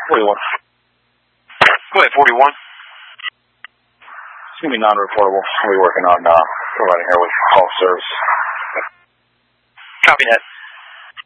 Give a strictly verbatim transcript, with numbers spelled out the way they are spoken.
forty-one. Go ahead, forty-one. It's going to be non-reportable. We'll be working on uh, providing her with call service. Copy that.